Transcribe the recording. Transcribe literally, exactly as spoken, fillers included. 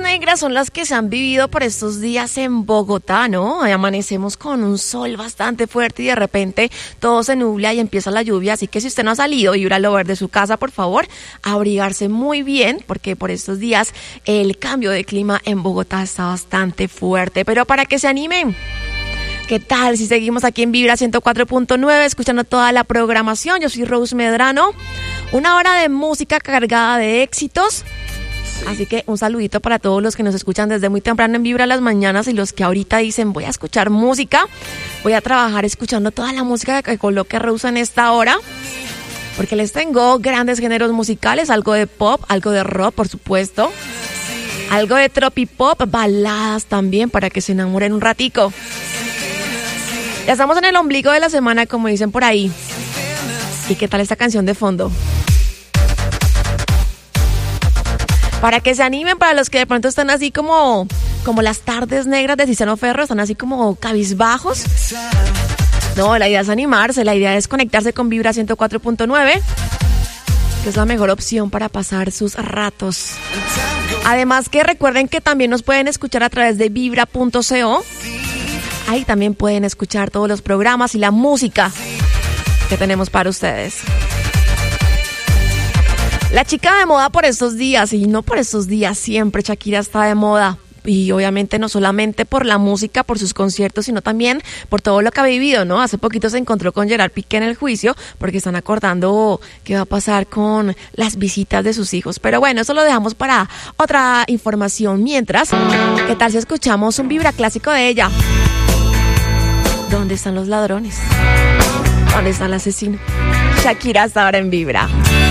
negras son las que se han vivido por estos días en Bogotá, ¿no? Amanecemos con un sol bastante fuerte y de repente todo se nubla y empieza la lluvia, así que si usted no ha salido, Vibra Lover, de su casa, por favor, abrigarse muy bien, porque por estos días el cambio de clima en Bogotá está bastante fuerte, pero para que se animen. ¿Qué tal si seguimos aquí en Vibra ciento cuatro punto nueve escuchando toda la programación? Yo soy Rose Medrano, una hora de música cargada de éxitos. Así que un saludito para todos los que nos escuchan desde muy temprano en Vibra las mañanas y los que ahorita dicen voy a escuchar música, voy a trabajar escuchando toda la música que coloque Rose en esta hora, porque les tengo grandes géneros musicales, algo de pop, algo de rock, por supuesto, algo de tropipop, baladas también para que se enamoren un ratico. Ya estamos en el ombligo de la semana, como dicen por ahí. ¿Y qué tal esta canción de fondo? Para que se animen, para los que de pronto están así como, como las tardes negras de Tiziano Ferro, están así como cabizbajos. No, la idea es animarse, la idea es conectarse con Vibra ciento cuatro punto nueve, que es la mejor opción para pasar sus ratos. Además que recuerden que también nos pueden escuchar a través de vibra punto co. Ahí también pueden escuchar todos los programas y la música que tenemos para ustedes. La chica de moda por estos días, y no por estos días, siempre Shakira está de moda. Y obviamente no solamente por la música, por sus conciertos, sino también por todo lo que ha vivido, ¿no? Hace poquito se encontró con Gerard Piqué en el juicio porque están acordando qué va a pasar con las visitas de sus hijos. Pero bueno, eso lo dejamos para otra información. Mientras, ¿qué tal si escuchamos un Vibra clásico de ella? ¿Dónde están los ladrones? ¿Dónde está el asesino? Shakira hasta ahora en Vibra.